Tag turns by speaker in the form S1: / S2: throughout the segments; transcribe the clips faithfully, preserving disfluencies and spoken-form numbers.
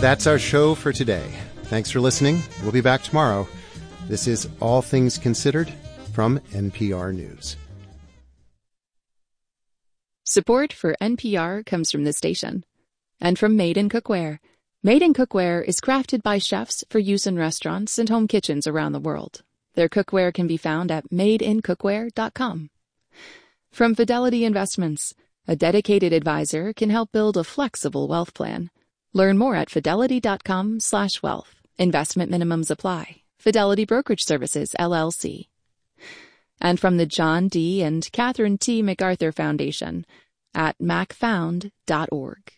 S1: That's our show for today. Thanks for listening. We'll be back tomorrow. This is All Things Considered from N P R News.
S2: Support for N P R comes from this station and from Made in Cookware. Made in Cookware is crafted by chefs for use in restaurants and home kitchens around the world. Their cookware can be found at made in cookware dot com. From Fidelity Investments, a dedicated advisor can help build a flexible wealth plan. Learn more at fidelity dot com slash wealth. Investment minimums apply. Fidelity Brokerage Services, L L C. And from the John D. and Catherine T. MacArthur Foundation at mac found dot org.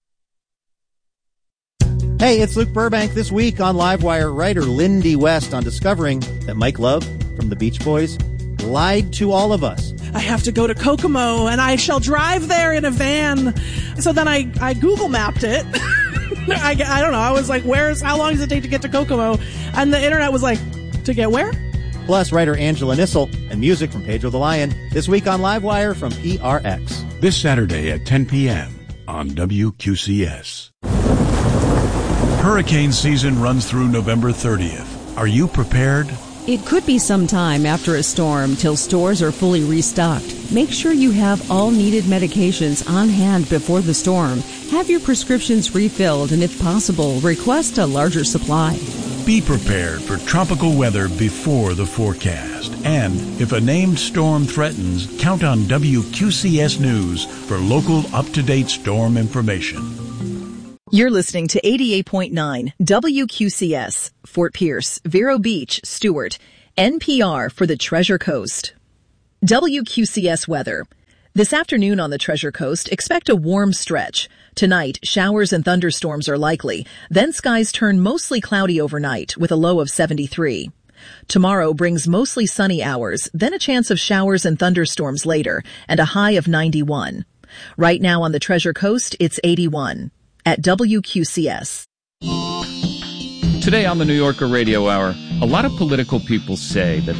S3: Hey, it's Luke Burbank. This week on Livewire, writer Lindy West on discovering that Mike Love from the Beach Boys lied to all of us.
S4: I have to go to Kokomo, and I shall drive there in a van. So then I, I Google mapped it. I, I don't know. I was like, where's, how long does it take to get to Kokomo? And the internet was like, to get where?
S3: Plus, writer Angela Nissel and music from Pedro the Lion. This week on Livewire from P R X.
S5: This Saturday at ten p.m. on W Q C S. Hurricane season runs through November thirtieth. Are you prepared?
S6: It could be some time after a storm till stores are fully restocked. Make sure you have all needed medications on hand before the storm. Have your prescriptions refilled and, if possible, request a larger supply.
S5: Be prepared for tropical weather before the forecast. And if a named storm threatens, count on W Q C S News for local up-to-date storm information.
S7: You're listening to eighty-eight point nine W Q C S, Fort Pierce, Vero Beach, Stewart, N P R for the Treasure Coast. W Q C S weather. This afternoon on the Treasure Coast, expect a warm stretch. Tonight, showers and thunderstorms are likely. Then skies turn mostly cloudy overnight with a low of seventy-three. Tomorrow brings mostly sunny hours, then a chance of showers and thunderstorms later, and a high of ninety-one. Right now on the Treasure Coast, it's eighty-one. At W Q C S.
S8: Today on the New Yorker Radio Hour, a lot of political people say that